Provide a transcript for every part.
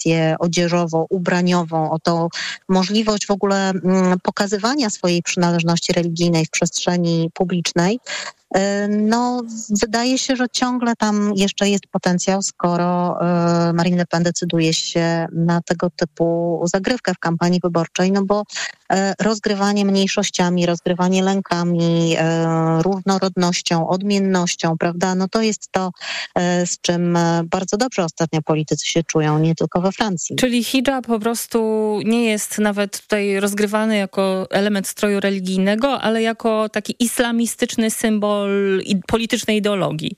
kwestię odzieżowo-ubraniową, o tą możliwość w ogóle pokazywania swojej przynależności religijnej w przestrzeni publicznej, no, wydaje się, że ciągle tam jeszcze jest potencjał, skoro Marine Le Pen decyduje się na tego typu zagrywkę w kampanii wyborczej, no bo rozgrywanie mniejszościami, rozgrywanie lękami, różnorodnością, odmiennością, prawda, no to jest to, z czym bardzo dobrze ostatnio politycy się czują, nie tylko we Francji. Czyli hijab po prostu nie jest nawet tutaj rozgrywany jako element stroju religijnego, ale jako taki islamistyczny symbol politycznej ideologii.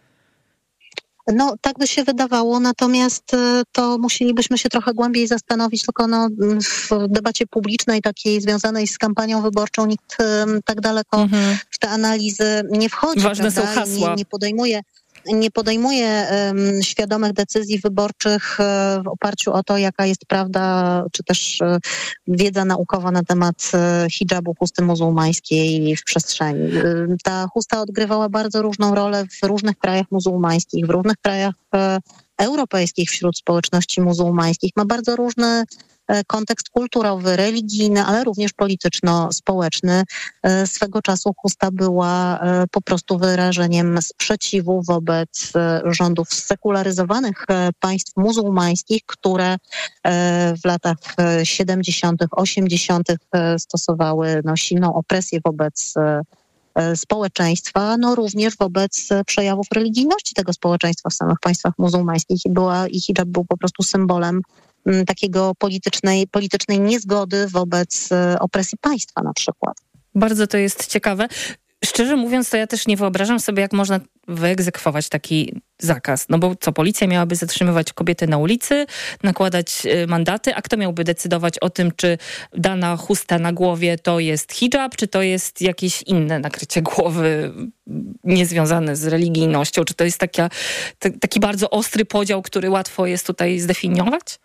No, tak by się wydawało, natomiast to musielibyśmy się trochę głębiej zastanowić, tylko w debacie publicznej takiej związanej z kampanią wyborczą nikt tak daleko w te analizy nie wchodzi. Ważne prawda? są hasła. Nie podejmuje świadomych decyzji wyborczych w oparciu o to, jaka jest prawda, czy też wiedza naukowa na temat hijabu, chusty muzułmańskiej w przestrzeni. Ta chusta odgrywała bardzo różną rolę w różnych krajach muzułmańskich, w różnych krajach europejskich wśród społeczności muzułmańskich. Ma bardzo różny kontekst kulturowy, religijny, ale również polityczno-społeczny. Swego czasu chusta była po prostu wyrażeniem sprzeciwu wobec rządów sekularyzowanych państw muzułmańskich, które w latach 70., 80. stosowały silną opresję wobec społeczeństwa, no również wobec przejawów religijności tego społeczeństwa w samych państwach muzułmańskich i hijab był po prostu symbolem takiego politycznej niezgody wobec opresji państwa na przykład. Bardzo to jest ciekawe. Szczerze mówiąc, to ja też nie wyobrażam sobie, jak można wyegzekwować taki zakaz. No bo co, policja miałaby zatrzymywać kobiety na ulicy, nakładać mandaty, a kto miałby decydować o tym, czy dana chusta na głowie to jest hijab, czy to jest jakieś inne nakrycie głowy niezwiązane z religijnością? Czy to jest taki bardzo ostry podział, który łatwo jest tutaj zdefiniować?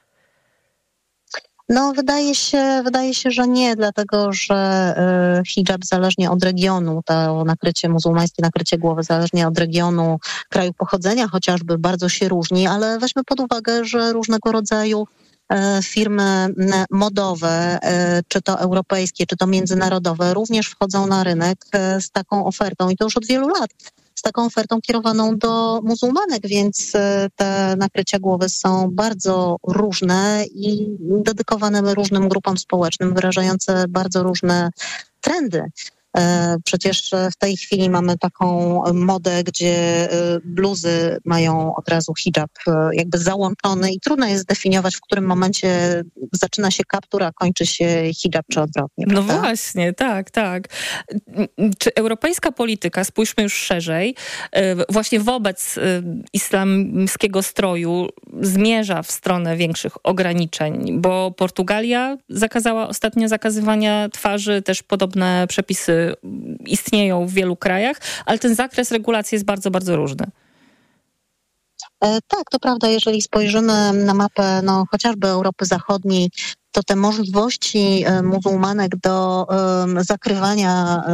No, wydaje się, że nie, dlatego że hijab zależnie od regionu, to nakrycie muzułmańskie, nakrycie głowy zależnie od regionu, kraju pochodzenia chociażby bardzo się różni, ale weźmy pod uwagę, że różnego rodzaju firmy modowe, czy to europejskie, czy to międzynarodowe, również wchodzą na rynek z taką ofertą i to już od wielu lat. Z taką ofertą kierowaną do muzułmanek, więc te nakrycia głowy są bardzo różne i dedykowane różnym grupom społecznym, wyrażające bardzo różne trendy. Przecież w tej chwili mamy taką modę, gdzie bluzy mają od razu hijab jakby załączony i trudno jest zdefiniować, w którym momencie zaczyna się kaptur, a kończy się hijab, czy odwrotnie. Prawda? No właśnie, tak. Czy europejska polityka, spójrzmy już szerzej, właśnie wobec islamskiego stroju zmierza w stronę większych ograniczeń, bo Portugalia zakazała ostatnio zakazywania twarzy, też podobne przepisy istnieją w wielu krajach, ale ten zakres regulacji jest bardzo, bardzo różny. Tak, to prawda. Jeżeli spojrzymy na mapę chociażby Europy Zachodniej, to te możliwości muzułmanek do zakrywania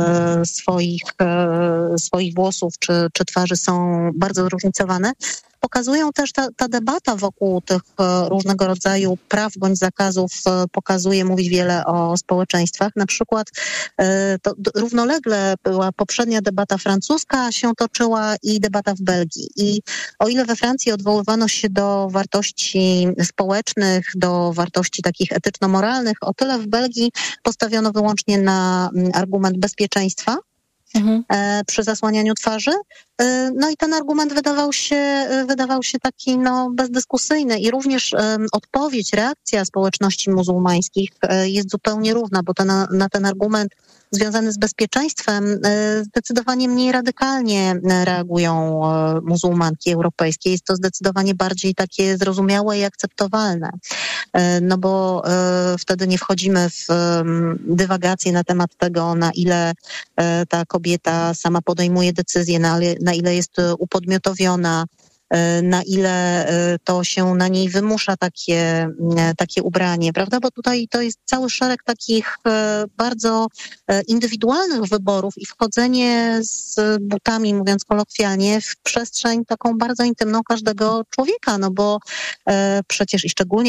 swoich włosów czy twarzy są bardzo zróżnicowane. Pokazują też ta debata wokół tych różnego rodzaju praw bądź zakazów mówi wiele o społeczeństwach. Na przykład to równolegle była poprzednia debata francuska, się toczyła i debata w Belgii. I o ile we Francji odwoływano się do wartości społecznych, do wartości takich etyczno-moralnych, o tyle w Belgii postawiono wyłącznie na argument bezpieczeństwa przy zasłanianiu twarzy. No i ten argument wydawał się taki bezdyskusyjny i również odpowiedź, reakcja społeczności muzułmańskich jest zupełnie równa, bo na ten argument związany z bezpieczeństwem zdecydowanie mniej radykalnie reagują muzułmanki europejskie. Jest to zdecydowanie bardziej takie zrozumiałe i akceptowalne. No bo wtedy nie wchodzimy w dywagacje na temat tego, na ile ta kobieta sama podejmuje decyzje, na ile jest upodmiotowiona, na ile to się na niej wymusza takie ubranie, prawda? Bo tutaj to jest cały szereg takich bardzo indywidualnych wyborów i wchodzenie z butami, mówiąc kolokwialnie, w przestrzeń taką bardzo intymną każdego człowieka, no bo przecież i szczególnie